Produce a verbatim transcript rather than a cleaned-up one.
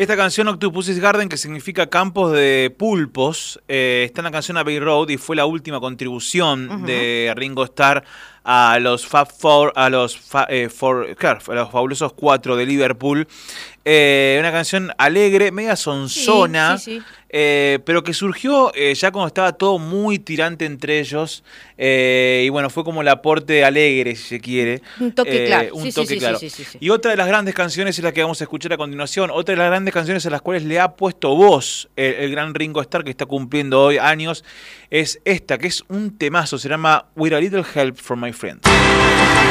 Esta canción Octopus's Garden, que significa campos de pulpos, eh, está en la canción Abbey Road y fue la última contribución uh-huh. de Ringo Starr a los Fab Four, a los, fa, eh, four, claro, a los fabulosos cuatro de Liverpool. Eh, una canción alegre, media sonzona, sí, sí, sí. Eh, pero que surgió eh, ya cuando estaba todo muy tirante entre ellos. Eh, y bueno, fue como el aporte alegre, si se quiere. Un toque eh, claro. Un sí, toque sí, claro. Sí, sí, sí, sí. Y otra de las grandes canciones es la que vamos a escuchar a continuación. Otra de las grandes canciones a las cuales le ha puesto voz el, el gran Ringo Starr, que está cumpliendo hoy años, es esta, que es un temazo. Se llama With a Little Help from My Friends.